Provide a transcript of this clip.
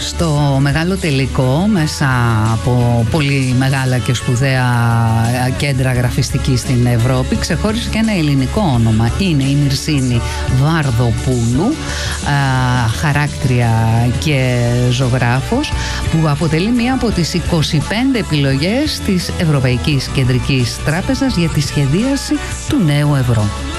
Στο μεγάλο τελικό, μέσα από πολύ μεγάλα και σπουδαία κέντρα γραφιστική στην Ευρώπη, ξεχώρισε και ένα ελληνικό όνομα. Είναι η Μυρσίνη Βαρδοπούλου, χαράκτρια και ζωγράφος, που αποτελεί μία από τις 25 επιλογές της Ευρωπαϊκής Κεντρικής Τράπεζας για τη σχεδίαση του νέου ευρώ.